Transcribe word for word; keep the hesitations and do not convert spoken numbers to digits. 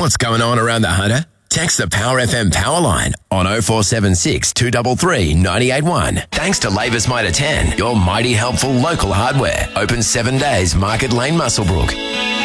what's going on around the Hunter? Text the Power F M power line on oh four seven six, two three three, nine eight one. Thanks to Labour's Mitre ten, your mighty helpful local hardware. Open seven days, Market Lane, Muswellbrook.